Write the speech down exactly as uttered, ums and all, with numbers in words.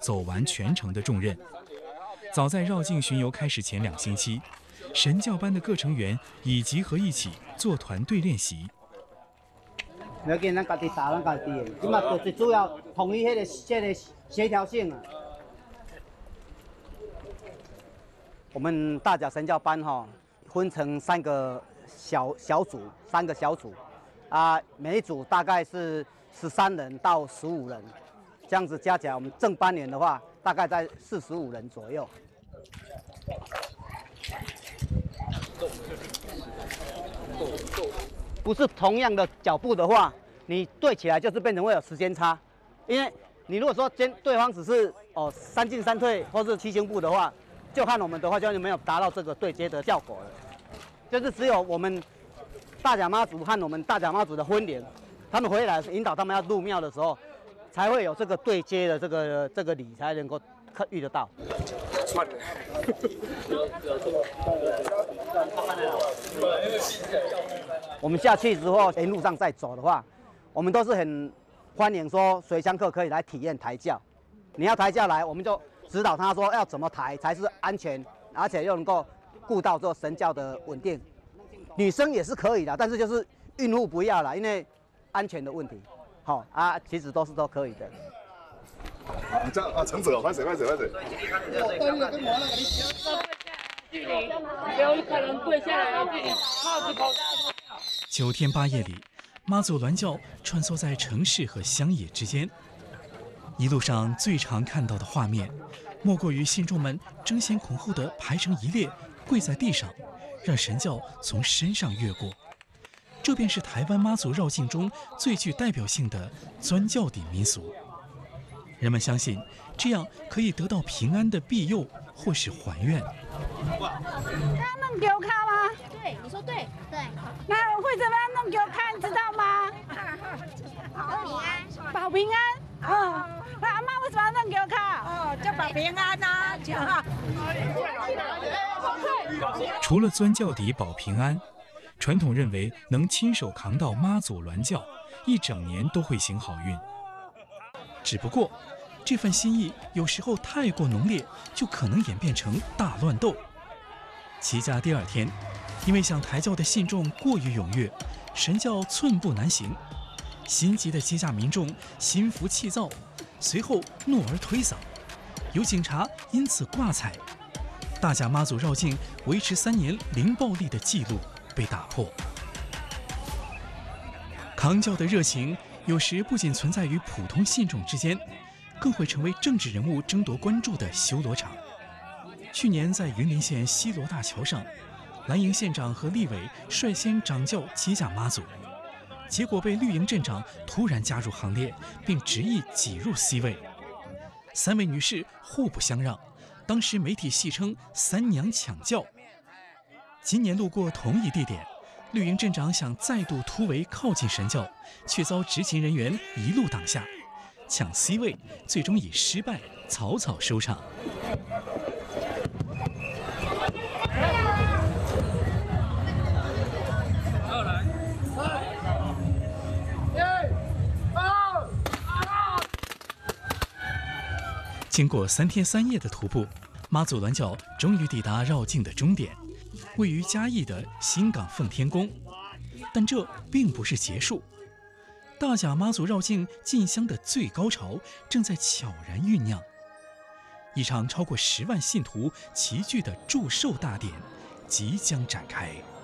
走完全程的重任。早在绕境巡游开始前两星期，神教班的各成员已集合一起做团队练习。 要紧，咱家己打咱家己的，即嘛就最主要统一迄个、迄个协调性啊。我们大甲神教班哈、哦，分成三个小小组，三个小组，啊，每一组大概是十三人到十五人，这样子加起来，我们正班年的话，大概在四十五人左右。不是同样的脚步的话，你对起来就是变成会有时间差，因为你如果说跟对方只是哦三进三退或是七星步的话，就看我们的话就没有达到这个对接的效果了。就是只有我们大甲妈祖和我们大甲妈祖的婚礼，他们回来引导他们要入庙的时候，才会有这个对接的这个这个礼才能够遇得到。我们下去之后，沿路上再走的话，我们都是很欢迎说随香客可以来体验抬轿。你要抬轿来，我们就指导他说要怎么抬才是安全，而且又能够顾到做神教的稳定。女生也是可以的，但是就是孕妇不要啦，因为安全的问题。好、哦、啊，其实都是都可以的。 啊，这啊，成者，快点，快点，快点。 距离，不要可能跪下来的距离，帽子口罩。 九天八夜里，妈祖銮轿穿梭在城市和乡野之间。一路上最常看到的画面，莫过于信众们争先恐后地排成一列，跪在地上，让神轿从身上越过。这便是台湾妈祖绕境中最具代表性的钻轿顶民俗。人们相信，这样可以得到平安的庇佑或是还愿。 那弄给我看吗？ 对，你说对，对。 那为什么要弄给我看，知道吗？ 保平安， 保平安。嗯，那阿妈为什么要弄给我看？ 哦，叫保平安呐，就。 除了钻轿底保平安，传统认为能亲手扛到妈祖銮轿，一整年都会行好运。只不过，这份心意有时候太过浓烈，就可能演变成大乱斗。起驾第二天，因为想抬轿的信众过于踊跃，神轿寸步难行。心急的接驾民众心浮气躁，随后怒而推搡，有警察因此挂彩。大甲妈祖绕境维持三年零暴力的记录被打破。扛轿的热情有时不仅存在于普通信众之间，更会成为政治人物争夺关注的修罗场。去年在云林县西螺大桥上，蓝营县长和立委率先掌轿接驾妈祖，结果被绿营镇长突然加入行列，并执意挤入 C 位。三位女士互不相让，当时媒体戏称“三娘抢轿”。今年路过同一地点，绿营镇长想再度突围靠近神轿，却遭执勤人员一路挡下，抢 C 位最终以失败草草收场。经过三天三夜的徒步，妈祖銮轿终于抵达绕境的终点，位于嘉义的新港奉天宫。但这并不是结束，大甲妈祖绕境进香的最高潮正在悄然酝酿。一场超过十万信徒齐聚的祝寿大典即将展开。